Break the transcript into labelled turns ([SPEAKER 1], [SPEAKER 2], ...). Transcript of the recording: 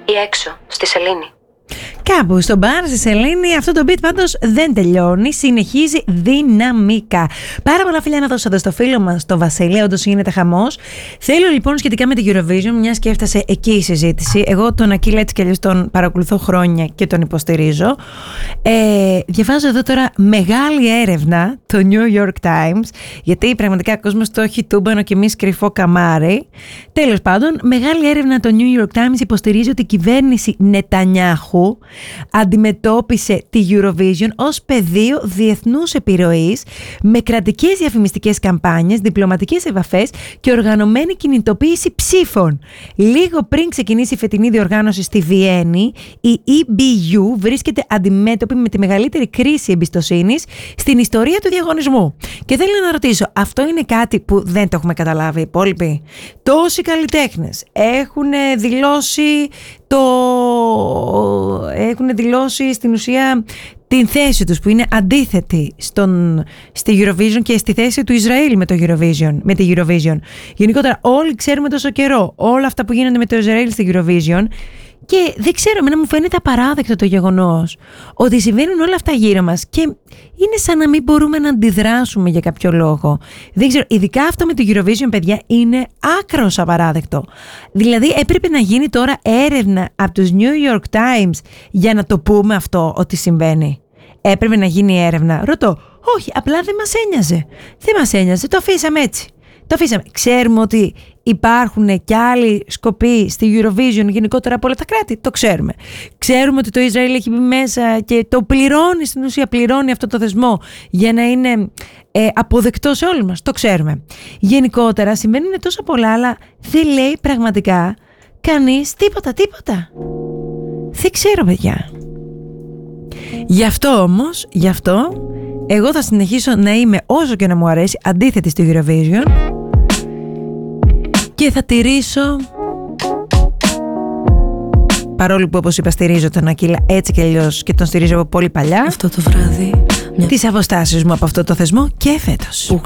[SPEAKER 1] ή έξω, στη σελήνη.
[SPEAKER 2] Κάπου στο μπαρ στη σελήνη, αυτό το beat πάντως δεν τελειώνει, συνεχίζει δυναμικά. Πάρα πολλά φιλιά να δώσω εδώ στο φίλο μας, το Βασίλη, όντως γίνεται χαμός. Θέλω λοιπόν σχετικά με την Eurovision, μιας και έφτασε εκεί η συζήτηση. Εγώ τον Ακύλα έτσι κι αλλιώς τον παρακολουθώ χρόνια και τον υποστηρίζω. Διαβάζω εδώ τώρα μεγάλη έρευνα, το New York Times, γιατί πραγματικά ο κόσμος το έχει τούμπανο και εμείς κρυφό καμάρι. Τέλος πάντων, μεγάλη έρευνα, το New York Times υποστηρίζει ότι η κυβέρνηση Νετανιάχου αντιμετώπισε τη Eurovision ως πεδίο διεθνούς επιρροής με κρατικές διαφημιστικές καμπάνιες, διπλωματικές επαφές και οργανωμένη κινητοποίηση ψήφων. Λίγο πριν ξεκινήσει η φετινή διοργάνωση στη Βιέννη, η EBU βρίσκεται αντιμέτωπη με τη μεγαλύτερη κρίση εμπιστοσύνης στην ιστορία του διαγωνισμού. Και θέλω να ρωτήσω, αυτό είναι κάτι που δεν το έχουμε καταλάβει οι υπόλοιποι? Τόσοι καλλιτέχνες έχουν δηλώσει στην ουσία την θέση τους που είναι αντίθετη στη Eurovision και στη θέση του Ισραήλ με τη Eurovision. Γενικότερα όλοι ξέρουμε τόσο καιρό όλα αυτά που γίνονται με το Ισραήλ στη Eurovision και δεν ξέρω, εμένα μου φαίνεται απαράδεκτο το γεγονός ότι συμβαίνουν όλα αυτά γύρω μας και είναι σαν να μην μπορούμε να αντιδράσουμε για κάποιο λόγο. Δεν ξέρω, ειδικά αυτό με το Eurovision, παιδιά, είναι άκρως απαράδεκτο. Δηλαδή έπρεπε να γίνει τώρα έρευνα από τους New York Times για να το πούμε αυτό ότι συμβαίνει. Έπρεπε να γίνει έρευνα. Ρωτώ, όχι, απλά δεν μας ένοιαζε. Δεν μας ένοιαζε, το αφήσαμε έτσι. Το αφήσαμε. Ξέρουμε ότι υπάρχουν και άλλοι σκοποί στη Eurovision γενικότερα από όλα τα κράτη. Το ξέρουμε. Ξέρουμε ότι το Ισραήλ έχει μπει μέσα και το πληρώνει, στην ουσία πληρώνει αυτό το θεσμό για να είναι αποδεκτό σε όλους μας. Το ξέρουμε. Γενικότερα συμβαίνουν τόσα πολλά, αλλά δεν λέει πραγματικά κανείς τίποτα. Δεν ξέρω, παιδιά. Γι' αυτό εγώ θα συνεχίσω να είμαι, όσο και να μου αρέσει, αντίθετη στη Eurovision και θα τηρήσω, παρόλο που όπως είπα στηρίζω τον Ακύλα έτσι και αλλιώς και τον στηρίζω από πολύ παλιά,
[SPEAKER 3] αυτό το βράδυ,
[SPEAKER 2] τις αποστάσεις μου από αυτό το θεσμό και φέτος.